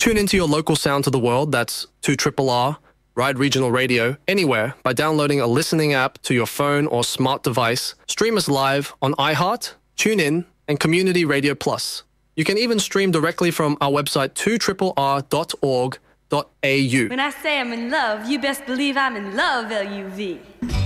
Tune into your local sound to the world, that's 2RRR, Ride Regional Radio, anywhere by downloading a listening app to your phone or smart device. Stream us live on iHeart, TuneIn, and Community Radio Plus. You can even stream directly from our website 2RRR.org.au. When I say I'm in love, you best believe I'm in love, LUV.